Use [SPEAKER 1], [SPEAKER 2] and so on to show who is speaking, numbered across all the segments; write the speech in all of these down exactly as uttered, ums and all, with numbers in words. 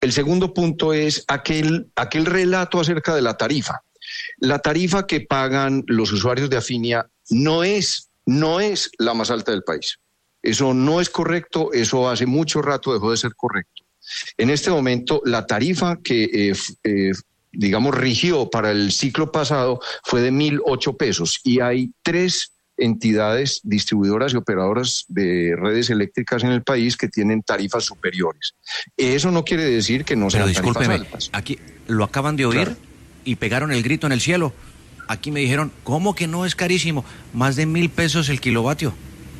[SPEAKER 1] El segundo punto es aquel, aquel relato acerca de la tarifa. La tarifa que pagan los usuarios de Afinia no es, no es la más alta del país. Eso no es correcto, eso hace mucho rato dejó de ser correcto. En este momento, la tarifa que, eh, eh, digamos, rigió para el ciclo pasado fue de mil ocho pesos y hay tres entidades distribuidoras y operadoras de redes eléctricas en el país que tienen tarifas superiores. Eso no quiere decir que no sean tarifas altas.
[SPEAKER 2] Aquí lo acaban de oír, claro, y pegaron el grito en el cielo. Aquí me dijeron, ¿cómo que no es carísimo? Más de mil pesos el kilovatio.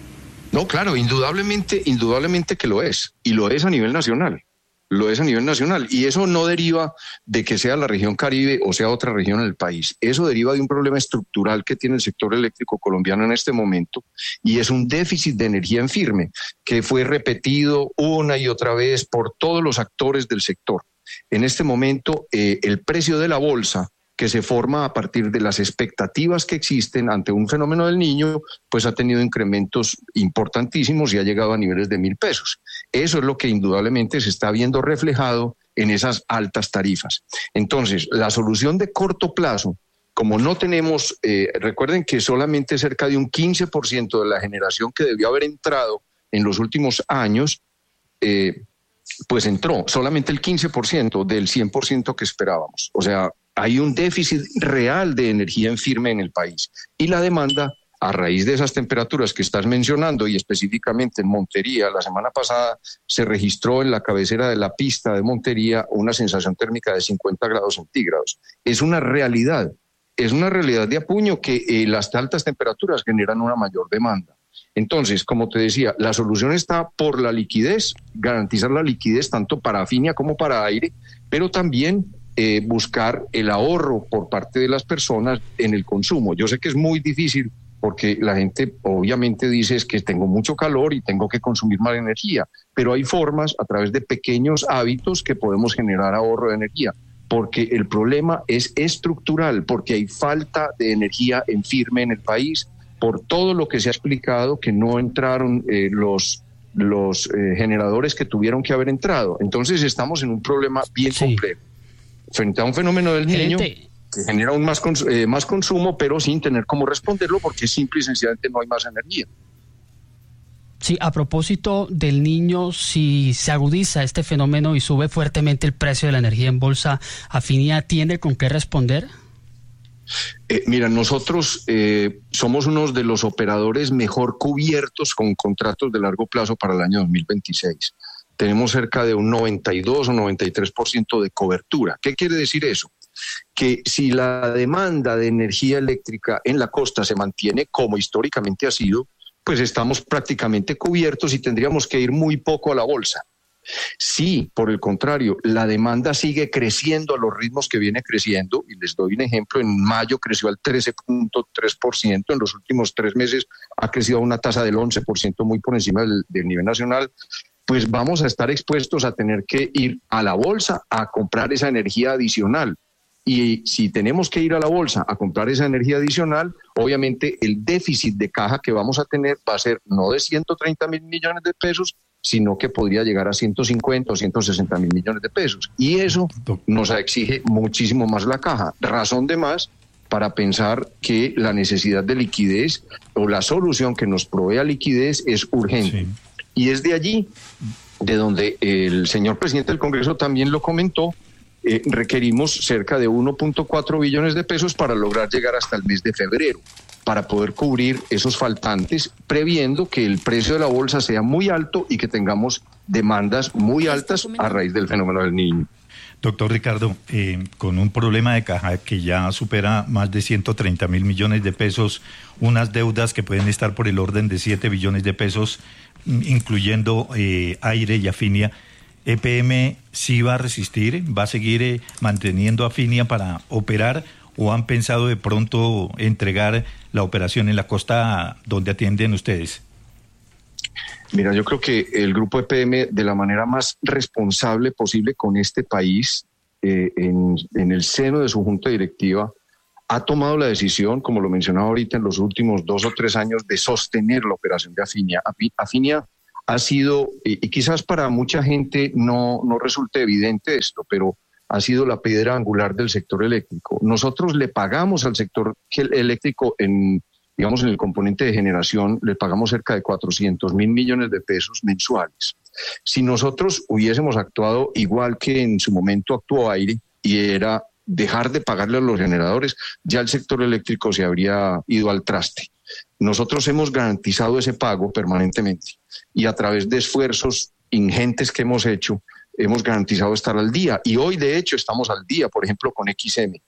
[SPEAKER 1] No, claro, indudablemente, indudablemente que lo es, y lo es a nivel nacional. Lo es a nivel nacional, y eso no deriva de que sea la región Caribe o sea otra región en el país. Eso deriva de un problema estructural que tiene el sector eléctrico colombiano en este momento, y es un déficit de energía en firme, que fue repetido una y otra vez por todos los actores del sector. En este momento, eh, el precio de la bolsa, que se forma a partir de las expectativas que existen ante un fenómeno del Niño, pues ha tenido incrementos importantísimos y ha llegado a niveles de mil pesos. Eso es lo que indudablemente se está viendo reflejado en esas altas tarifas. Entonces, la solución de corto plazo, como no tenemos, eh, recuerden que solamente cerca de un quince por ciento de la generación que debió haber entrado en los últimos años, eh, pues entró, solamente el quince por ciento del cien por ciento que esperábamos. O sea, hay un déficit real de energía en firme en el país. Y la demanda, a raíz de esas temperaturas que estás mencionando, y específicamente en Montería, la semana pasada se registró en la cabecera de la pista de Montería una sensación térmica de cincuenta grados centígrados. Es una realidad, es una realidad de apuño que eh, las altas temperaturas generan una mayor demanda. Entonces, como te decía, la solución está por la liquidez, garantizar la liquidez tanto para Afinia como para Aire, pero también eh, buscar el ahorro por parte de las personas en el consumo. Yo sé que es muy difícil porque la gente obviamente dice es que tengo mucho calor y tengo que consumir más energía, pero hay formas a través de pequeños hábitos que podemos generar ahorro de energía, porque el problema es estructural, porque hay falta de energía en firme en el país, por todo lo que se ha explicado, que no entraron eh, los, los eh, generadores que tuvieron que haber entrado. Entonces estamos en un problema bien sí. complejo. Frente a un fenómeno del Niño que genera un más, cons- eh, más consumo, pero sin tener cómo responderlo, porque simple y sencillamente no hay más energía.
[SPEAKER 3] Sí, a propósito del Niño, si se agudiza este fenómeno y sube fuertemente el precio de la energía en bolsa, ¿Afinia tiene con qué responder?
[SPEAKER 1] Eh, mira, nosotros eh, somos uno de los operadores mejor cubiertos con contratos de largo plazo para el año dos mil veintiséis. Tenemos cerca de un noventa y dos o noventa y tres por ciento de cobertura. ¿Qué quiere decir eso? Que si la demanda de energía eléctrica en la costa se mantiene como históricamente ha sido, pues estamos prácticamente cubiertos y tendríamos que ir muy poco a la bolsa. Si, por el contrario, la demanda sigue creciendo a los ritmos que viene creciendo, y les doy un ejemplo, en mayo creció al trece punto tres por ciento, en los últimos tres meses ha crecido a una tasa del once por ciento, muy por encima del, del nivel nacional, pues vamos a estar expuestos a tener que ir a la bolsa a comprar esa energía adicional. Y si tenemos que ir a la bolsa a comprar esa energía adicional, obviamente el déficit de caja que vamos a tener va a ser no de ciento treinta mil millones de pesos, sino que podría llegar a ciento cincuenta o ciento sesenta mil millones de pesos. Y eso nos exige muchísimo más la caja. Razón de más para pensar que la necesidad de liquidez o la solución que nos provea liquidez es urgente. Sí. Y es de allí, de donde el señor presidente del Congreso también lo comentó, eh, requerimos cerca de uno punto cuatro billones de pesos para lograr llegar hasta el mes de febrero, para poder cubrir esos faltantes, previendo que el precio de la bolsa sea muy alto y que tengamos demandas muy altas a raíz del fenómeno del Niño.
[SPEAKER 4] Doctor Ricardo, eh, con un problema de caja que ya supera más de ciento treinta mil millones de pesos, unas deudas que pueden estar por el orden de siete billones de pesos, incluyendo eh, Aire y Afinia, ¿E P M sí va a resistir? ¿Va a seguir eh, manteniendo Afinia para operar? ¿O han pensado de pronto entregar la operación en la costa donde atienden ustedes?
[SPEAKER 1] Mira, yo creo que el grupo E P M, de la manera más responsable posible con este país, eh, en, en el seno de su junta directiva, ha tomado la decisión, como lo mencionaba ahorita, en los últimos dos o tres años, de sostener la operación de Afinia. Afinia ha sido, y quizás para mucha gente no, no resulte evidente esto, pero ha sido la piedra angular del sector eléctrico. Nosotros le pagamos al sector eléctrico en, digamos, en el componente de generación, le pagamos cerca de cuatrocientos mil millones de pesos mensuales. Si nosotros hubiésemos actuado igual que en su momento actuó Aire, y era dejar de pagarle a los generadores, ya el sector eléctrico se habría ido al traste. Nosotros hemos garantizado ese pago permanentemente y a través de esfuerzos ingentes que hemos hecho, hemos garantizado estar al día, y hoy de hecho estamos al día, por ejemplo con X M.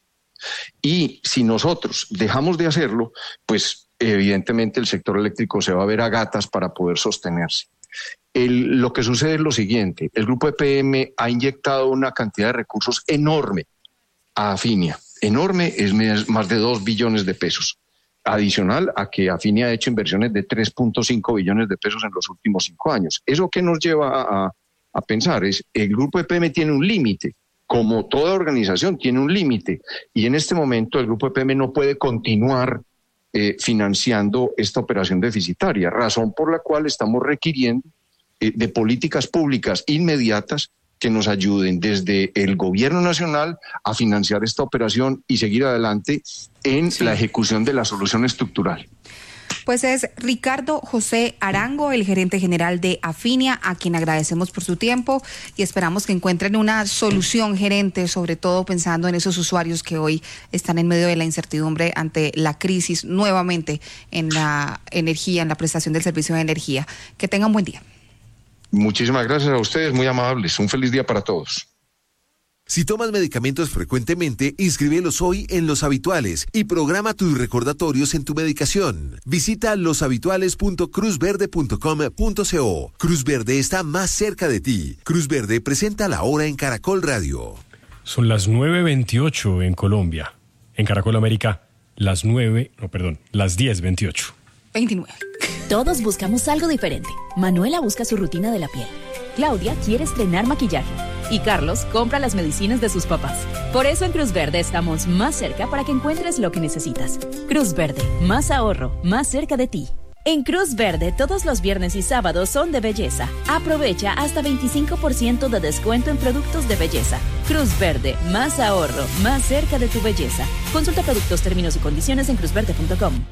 [SPEAKER 1] Y si nosotros dejamos de hacerlo, pues evidentemente el sector eléctrico se va a ver a gatas para poder sostenerse. El, lo que sucede es lo siguiente: el grupo E P M ha inyectado una cantidad de recursos enorme a Afinia, enorme, es más de dos billones de pesos, adicional a que Afinia ha hecho inversiones de tres punto cinco billones de pesos en los últimos cinco años. ¿Eso qué nos lleva a, a pensar? Es el grupo E P M tiene un límite, como toda organización tiene un límite, y en este momento el grupo E P M no puede continuar eh, financiando esta operación deficitaria, razón por la cual estamos requiriendo eh, de políticas públicas inmediatas que nos ayuden desde el gobierno nacional a financiar esta operación y seguir adelante en sí. la ejecución de la solución estructural.
[SPEAKER 5] Pues es Ricardo José Arango, el gerente general de Afinia, a quien agradecemos por su tiempo y esperamos que encuentren una solución, gerente, sobre todo pensando en esos usuarios que hoy están en medio de la incertidumbre ante la crisis nuevamente en la energía, en la prestación del servicio de energía. Que tengan buen día.
[SPEAKER 1] Muchísimas gracias a ustedes, muy amables. Un feliz día para todos.
[SPEAKER 6] Si tomas medicamentos frecuentemente, inscríbelos hoy en Los Habituales y programa tus recordatorios en tu medicación. Visita los habituales punto cruz verde punto com punto co. Cruz Verde está más cerca de ti. Cruz Verde presenta la hora en Caracol Radio.
[SPEAKER 7] Son las nueve veintiocho en Colombia. En Caracol América, las nueve, no, perdón, las diez veintiocho.
[SPEAKER 5] veintinueve.
[SPEAKER 8] Todos buscamos algo diferente. Manuela busca su rutina de la piel. Claudia quiere estrenar maquillaje. Y Carlos compra las medicinas de sus papás. Por eso en Cruz Verde estamos más cerca para que encuentres lo que necesitas. Cruz Verde, más ahorro, más cerca de ti. En Cruz Verde, todos los viernes y sábados son de belleza. Aprovecha hasta veinticinco por ciento de descuento en productos de belleza. Cruz Verde, más ahorro, más cerca de tu belleza. Consulta productos, términos y condiciones en cruz verde punto com.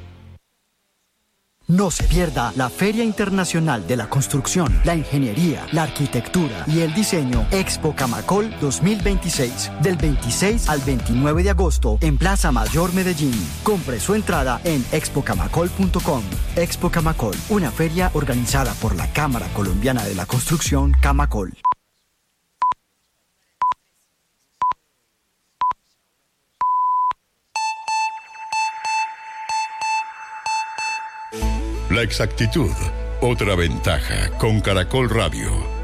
[SPEAKER 9] No se pierda la Feria Internacional de la Construcción, la Ingeniería, la Arquitectura y el Diseño Expo Camacol dos mil veintiséis, del veintiséis al veintinueve de agosto en Plaza Mayor Medellín. Compre su entrada en expo camacol punto com. Expo Camacol, una feria organizada por la Cámara Colombiana de la Construcción, Camacol.
[SPEAKER 10] La exactitud, otra ventaja con Caracol Radio.